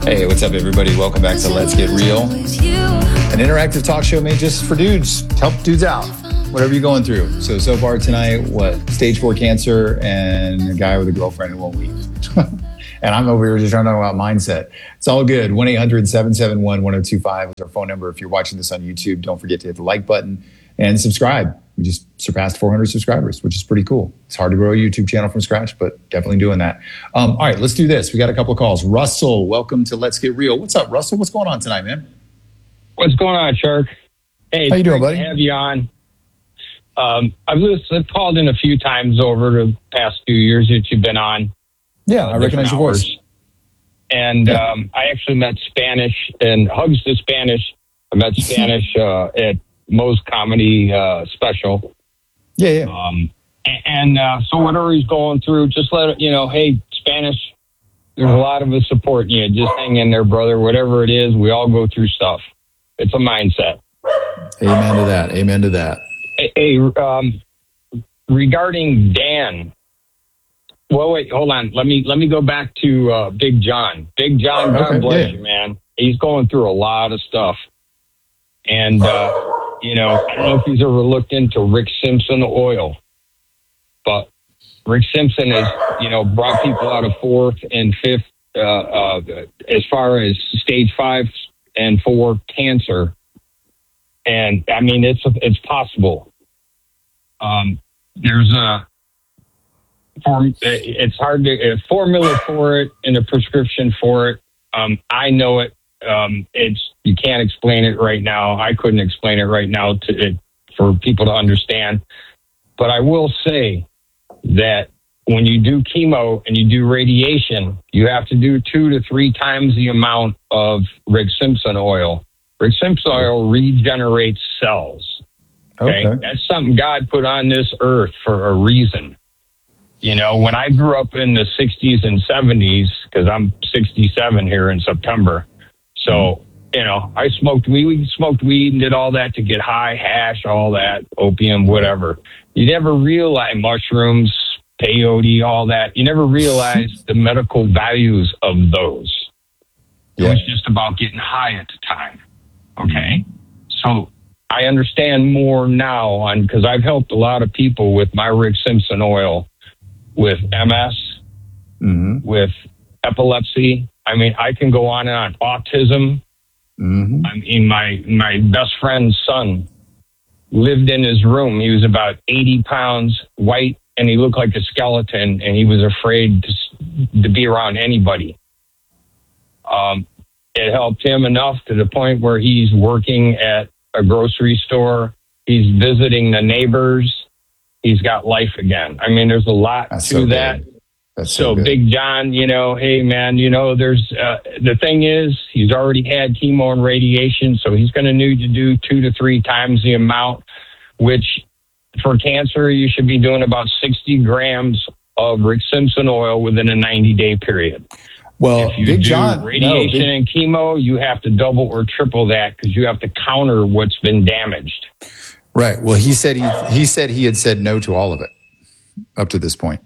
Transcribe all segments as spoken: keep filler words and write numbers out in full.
Hey, what's up, everybody? Welcome back to Let's Get Real, an interactive talk show made just for dudes, to help dudes out, whatever you're going through. So, so far tonight, what, stage four cancer and a guy with a girlfriend who won't leave. And I'm over here just trying to talk about mindset. It's all good. one eight hundred seven seven one one zero two five is our phone number. If you're watching this on YouTube, don't forget to hit the like button and subscribe. We just surpassed four hundred subscribers, which is pretty cool. It's hard to grow a YouTube channel from scratch, but definitely doing that. Um, all right, let's do this. We got a couple of calls. Russell, welcome to Let's Get Real. What's up, Russell? What's going on tonight, man? What's going on, Shark? Hey, how you doing, buddy? To have you on. Um, I've, listened, I've called in a few times over the past few years that you've been on. Yeah, uh, I recognize your voice. And yeah. um, I actually met Spanish and hugs to Spanish. I met Spanish uh, at Moe's Comedy uh, Special. Yeah, yeah. Um, and uh, so whatever he's going through, just let it, you know, hey, Spanish, there's a lot of us supporting you. Just hang in there, brother. Whatever it is, we all go through stuff. It's a mindset. Amen to that. Amen to that. Hey, hey um, regarding Dan, well, wait, hold on. Let me let me go back to uh, Big John. Big John, God okay, bless yeah. you, man. He's going through a lot of stuff. And, uh, you know, I don't know if he's ever looked into Rick Simpson oil, but Rick Simpson has, you know, brought people out of fourth and fifth uh, uh, as far as stage five and four cancer. And, I mean, it's it's possible. Um, there's a... Form, it's hard to a formula for it and a prescription for it. Um, I know it. Um, it's you can't explain it right now. I couldn't explain it right now to it for people to understand. But I will say that when you do chemo and you do radiation, you have to do two to three times the amount of Rick Simpson oil. Rick Simpson oil regenerates cells. Okay, okay. That's something God put on this earth for a reason. You know, when I grew up in the sixties and seventies, because I'm sixty-seven here in September. So, you know, I smoked weed, we smoked weed and did all that to get high, hash, all that, opium, whatever. You never realize mushrooms, peyote, all that. You never realize the medical values of those. It yeah. was just about getting high at the time. Okay. So I understand more now on, because I've helped a lot of people with my Rick Simpson oil. With M S, mm-hmm. with epilepsy. I mean, I can go on and on. Autism. Mm-hmm. I mean, my my best friend's son lived in his room. He was about eighty pounds, white, and he looked like a skeleton, and he was afraid to, to be around anybody. Um, it helped him enough to the point where he's working at a grocery store. He's visiting the neighbors. He's got life again. I mean, there's a lot That's to so that. That's so, so Big John, you know, hey, man, you know, there's uh, the thing is he's already had chemo and radiation, so he's going to need to do two to three times the amount, which for cancer, you should be doing about sixty grams of Rick Simpson oil within a ninety-day period. Well, if you Big do John, radiation no, Big... and chemo, you have to double or triple that because you have to counter what's been damaged. Right. Well, he said he he said he had said no to all of it up to this point.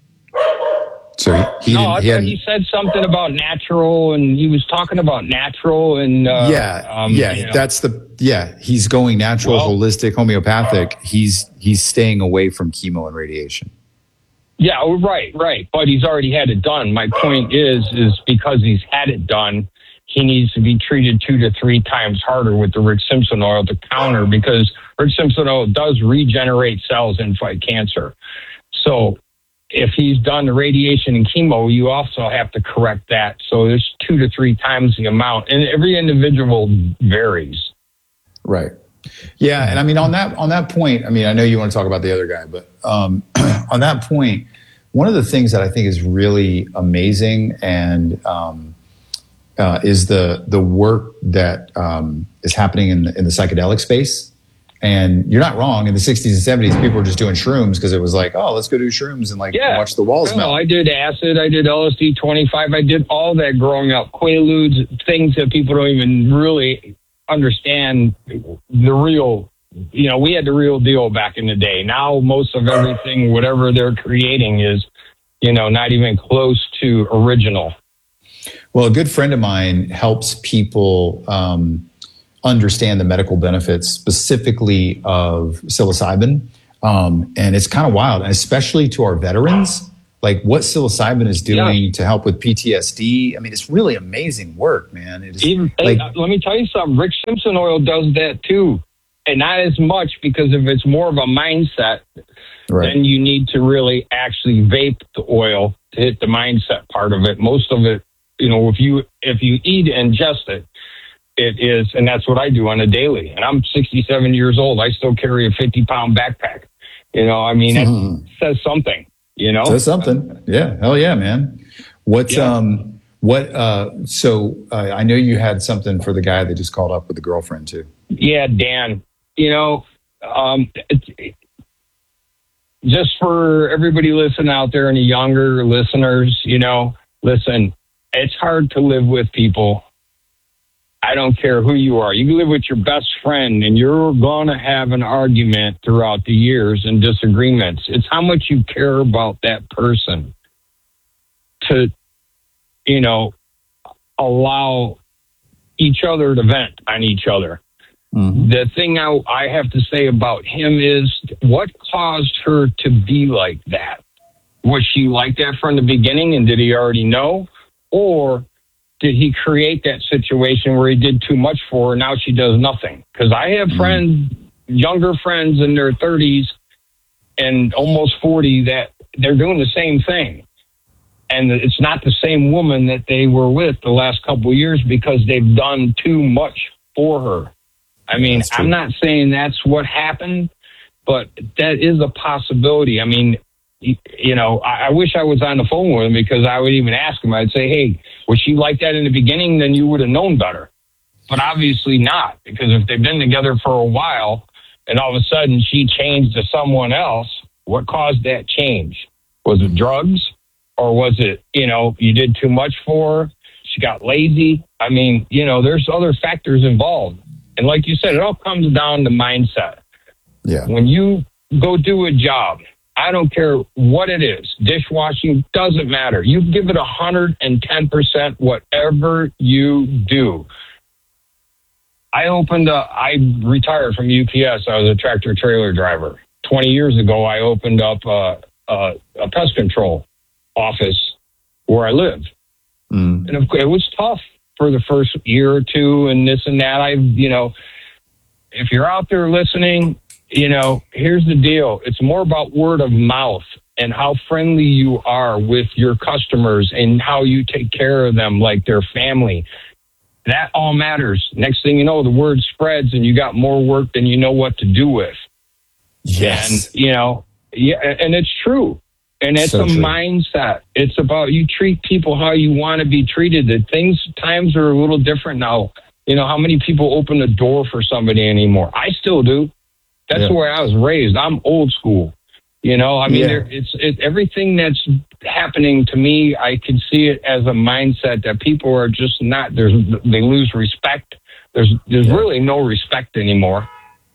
So he he, no, didn't, he, he said something about natural, and he was talking about natural and uh, yeah, um, yeah. You know. That's the yeah. He's going natural, well, holistic, homeopathic. He's he's staying away from chemo and radiation. Yeah, right, right. But he's already had it done. My point is, is because he's had it done, he needs to be treated two to three times harder with the Rick Simpson oil to counter, because Rick Simpson oil does regenerate cells and fight cancer. So if he's done the radiation and chemo, you also have to correct that. So there's two to three times the amount, and every individual varies. Right. Yeah. And I mean, on that, on that point, I mean, I know you want to talk about the other guy, but um, on that point, one of the things that I think is really amazing and um, uh, is the the work that um, is happening in the, in the psychedelic space. And you're not wrong. In the sixties and seventies, people were just doing shrooms because it was like, oh, let's go do shrooms and like yeah. watch the walls no, melt. I did acid. I did L S D twenty-five. I did all that growing up. Quaaludes, things that people don't even really understand the real, you know, we had the real deal back in the day. Now, most of everything, whatever they're creating is, you know, not even close to original. Well, a good friend of mine helps people um, understand the medical benefits, specifically of psilocybin. Um, and it's kind of wild, especially to our veterans, like what psilocybin is doing yeah. to help with P T S D. I mean, it's really amazing work, man. It is Even, like, hey, let me tell you something. Rick Simpson oil does that too. And not as much, because if it's more of a mindset, right. then you need to really actually vape the oil to hit the mindset part of it. Most of it, you know, if you if you eat and ingest it, it is, and that's what I do on a daily. And I'm sixty-seven years old. I still carry a fifty pound backpack. You know, I mean, mm-hmm. it says something, you know? Says something. Yeah. Hell yeah, man. What, yeah. um, what, uh, so uh, I know you had something for the guy that just called up with the girlfriend too. Yeah, Dan, you know, um, it, it, just for everybody listening out there and the younger listeners, you know, listen, it's hard to live with people. I don't care who you are. You can live with your best friend and you're going to have an argument throughout the years and disagreements. It's how much you care about that person to, you know, allow each other to vent on each other. Mm-hmm. The thing I, I have to say about him is, what caused her to be like that? Was she like that from the beginning and did he already know? Or did he create that situation where he did too much for her? Now she does nothing. Because I have friends, younger friends in their thirties and almost forty, that they're doing the same thing. And it's not the same woman that they were with the last couple of years because they've done too much for her. I mean, I'm not saying that's what happened, but that is a possibility. I mean, you know, I, I wish I was on the phone with him, because I would even ask him. I'd say, hey, was she like that in the beginning? Then you would have known better. But obviously not, because if they've been together for a while and all of a sudden she changed to someone else, what caused that change? Was it drugs, or was it, you know, you did too much for her? She got lazy. I mean, you know, there's other factors involved. And like you said, it all comes down to mindset. Yeah. When you go do a job, I don't care what it is, dishwashing, doesn't matter. You give it one hundred ten percent whatever you do. I opened a, I retired from U P S. I was a tractor trailer driver. twenty years ago, I opened up a, a, a pest control office where I lived. Mm. And it was tough for the first year or two and this and that. I, you know, if you're out there listening, you know, here's the deal. It's more about word of mouth and how friendly you are with your customers and how you take care of them like their family. That all matters. Next thing you know, the word spreads and you got more work than you know what to do with. Yes. And, you know, yeah, and it's true. And it's so a true. mindset. It's about, you treat people how you want to be treated. The things, times are a little different now. You know, how many people open the door for somebody anymore? I still do. That's yeah. the way I was raised. I'm old school. You know, I mean, yeah. there, it's it, everything that's happening to me, I can see it as a mindset that people are just not, there's, they lose respect. There's there's yeah. really no respect anymore.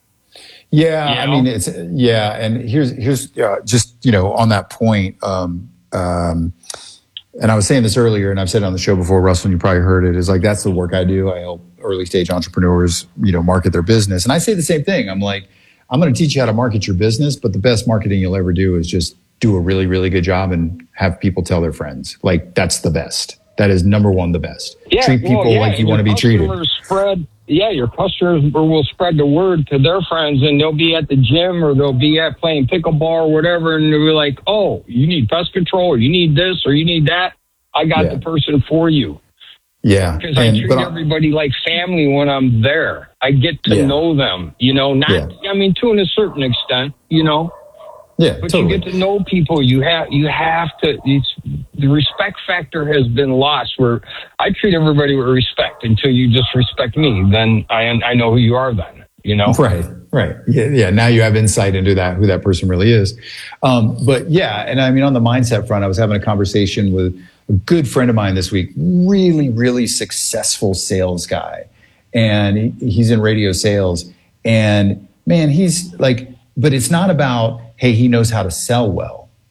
Yeah, you know? I mean, it's, yeah. And here's, here's uh, just, you know, on that point, um, um, and I was saying this earlier, and I've said it on the show before, Russell, and you probably heard it, is like, that's the work I do. I help early stage entrepreneurs, you know, market their business. And I say the same thing. I'm like, I'm going to teach you how to market your business, but the best marketing you'll ever do is just do a really, really good job and have people tell their friends. Like, that's the best. That is number one, the best. Yeah, Treat people well, yeah, like you want to be treated. Spread, yeah, your customers will spread the word to their friends, and they'll be at the gym or they'll be at playing pickleball or whatever, and they'll be like, oh, you need pest control, or you need this, or you need that. I got yeah. the person for you. Yeah. Because I treat everybody like family when I'm there. I get to yeah. know them, you know, not, yeah. I mean, to a certain extent, you know. Yeah, but totally. you get to know people. You have, you have to, it's, the respect factor has been lost, where I treat everybody with respect until you disrespect me. Then I, I know who you are then, you know? Right, right. Yeah, yeah. Now you have insight into that, who that person really is. Um, but yeah, and I mean, on the mindset front, I was having a conversation with a good friend of mine this week, really, really successful sales guy. And he, he's in radio sales. And man, he's like, but it's not about, hey, he knows how to sell well.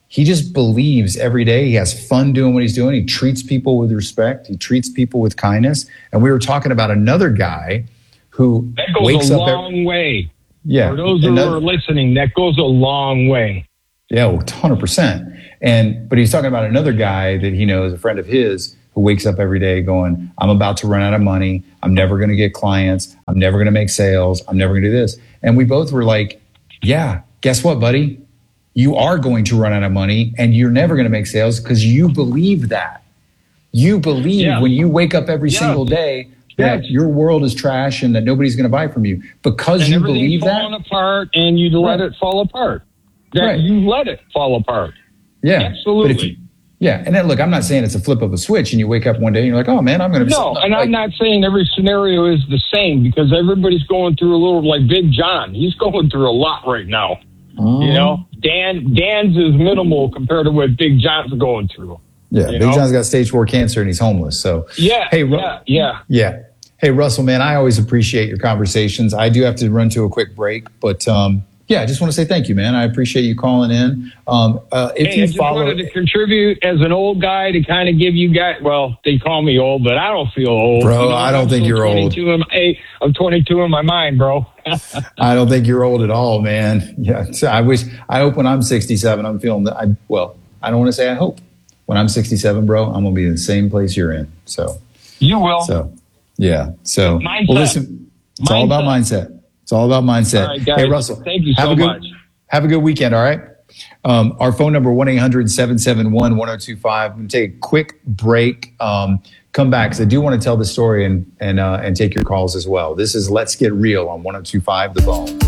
he just believes every day. He has fun doing what he's doing. He treats people with respect. He treats people with kindness. And we were talking about another guy who that goes wakes a up long every, way. Yeah. For those who another, are listening, that goes a long way. Yeah, one hundred percent. And, but he's talking about another guy that he knows, a friend of his, who wakes up every day going, I'm about to run out of money. I'm never going to get clients. I'm never going to make sales. I'm never going to do this. And we both were like, yeah, guess what, buddy? You are going to run out of money and you're never going to make sales because you believe that. You believe yeah. when you wake up every yeah. single day that yes. your world is trash and that nobody's going to buy from you because and you believe that. Falling apart and you let right. it fall apart. That right. you let it fall apart. Yeah, absolutely. But if you, yeah, and then look, I'm not saying it's a flip of a switch and you wake up one day and you're like, oh man, I'm going to. No, and like, I'm not saying every scenario is the same because everybody's going through a little like Big John. He's going through a lot right now. Um, you know, Dan Dan's is minimal compared to what Big John's going through. Yeah, Big know? John's got stage four cancer and he's homeless. So yeah, hey, Ru- yeah, yeah, yeah. Hey, Russell, man, I always appreciate your conversations. I do have to run to a quick break, but. um Yeah, I just want to say thank you, man. I appreciate you calling in. Um, uh, if hey, you I just follow, wanted to contribute as an old guy to kind of give you guys. Well, they call me old, but I don't feel old, bro. You know, I don't I'm think you're old. In my, hey, I'm twenty-two in my mind, bro. I don't think you're old at all, man. Yeah, so I wish. I hope when I'm sixty-seven, I'm feeling that. I well, I don't want to say I hope. When I'm sixty-seven, bro, I'm gonna be in the same place you're in. So you will. So yeah. So mindset. Well, listen, it's mindset. all about mindset. It's all about mindset. All right, guys, hey, Russell, thank you so have a good, much. Have a good weekend, all right? Um, our phone number, one eight hundred seven seven one one zero two five. I'm going to take a quick break. Um, come back, because I do want to tell the story and and uh, and take your calls as well. This is Let's Get Real on one oh two point five The Bone.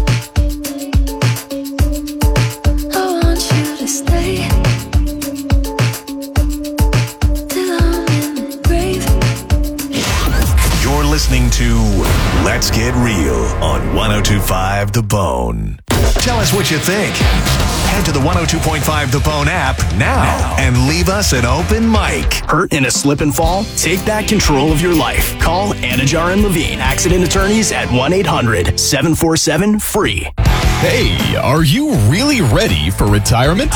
I want you to stay till I'm in the grave. You're listening to Let's Get Real on one oh two point five The Bone. Tell us what you think. Head to the one oh two point five The Bone app now and leave us an open mic. Hurt in a slip and fall? Take back control of your life. Call Anajar and Levine, accident attorneys at one eight hundred seven four seven free. Hey, are you really ready for retirement?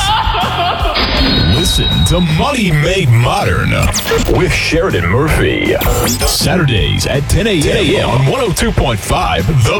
Listen to Money Made Modern with Sheridan Murphy. Saturdays at ten a.m. on one oh two point five The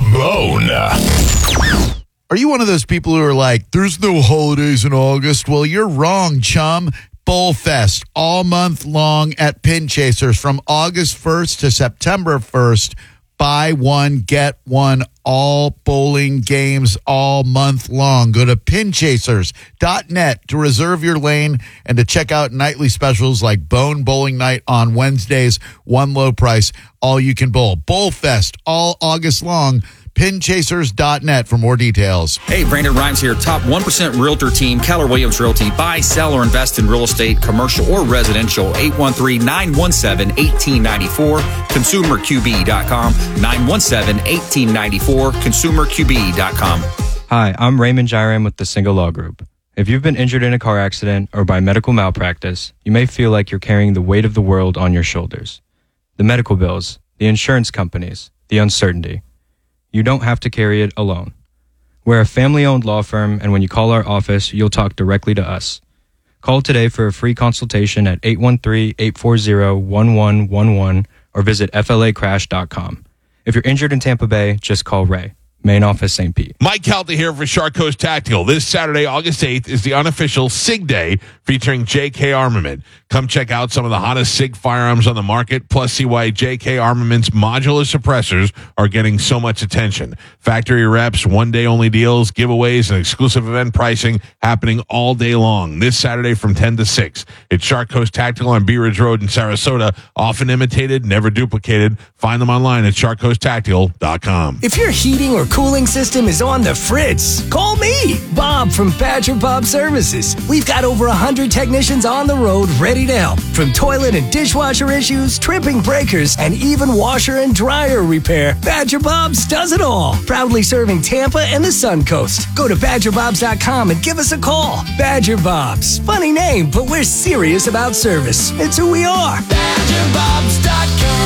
Bone. Are you one of those people who are like, there's no holidays in August? Well, you're wrong, chum. Bullfest all month long at Pin Chasers from August first to September first. Buy one, get one, all bowling games all month long. Go to pin chasers dot net to reserve your lane and to check out nightly specials like Bone Bowling Night on Wednesdays, one low price, all you can bowl. Bullfest all August long. pin chasers dot net for more details. Hey, Brandon Rhymes here, top one percent realtor team, Keller Williams Realty. Buy, sell, or invest in real estate, commercial or residential. eight one three, nine one seven, one eight nine four, consumer q b dot com, nine one seven, one eight nine four, consumer q b dot com. Hi, I'm Raymond Jairam with the Single Law Group. If you've been injured in a car accident or by medical malpractice, you may feel like you're carrying the weight of the world on your shoulders. The medical bills, the insurance companies, the uncertainty. You don't have to carry it alone. We're a family-owned law firm, and when you call our office, you'll talk directly to us. Call today for a free consultation at eight one three, eight four zero, one one one one or visit f l a crash dot com. If you're injured in Tampa Bay, just call Ray. Main office, Saint Pete. Mike Calta here for Shark Coast Tactical. This Saturday, August eighth, is the unofficial SIG Day featuring J K Armament. Come check out some of the hottest SIG firearms on the market, plus see why J K Armament's modular suppressors are getting so much attention. Factory reps, one-day-only deals, giveaways, and exclusive event pricing happening all day long. This Saturday from ten to six. It's Shark Coast Tactical on Bee Ridge Road in Sarasota. Often imitated, never duplicated. Find them online at shark coast tactical dot com. If your heating or cooling system is on the fritz, call me, Bob from Badger Bob Services. We've got over one hundred technicians on the road ready to help. From toilet and dishwasher issues, tripping breakers, and even washer and dryer repair, Badger Bob's does it all. Proudly serving Tampa and the Sun Coast. Go to badger bobs dot com and give us a call. Badger Bob's. Funny name, but we're serious about service. It's who we are. badger bobs dot com.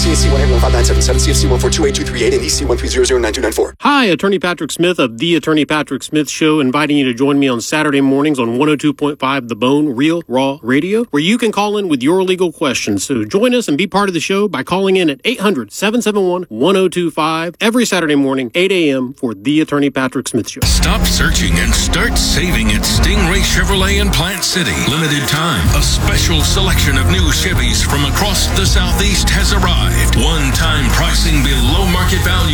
C A C one eight one five nine seven seven, C F C one four two eight two three eight, and E C one three zero zero nine two nine four. Hi, Attorney Patrick Smith of The Attorney Patrick Smith Show, inviting you to join me on Saturday mornings on one oh two point five The Bone, Real Raw Radio, where you can call in with your legal questions. So join us and be part of the show by calling in at eight hundred, seven seven one, one oh two five every Saturday morning, eight a.m. for The Attorney Patrick Smith Show. Stop searching and start saving at Stingray Chevrolet in Plant City. Limited time. A special selection of new Chevys from across the Southeast has arrived. One-time pricing below market value.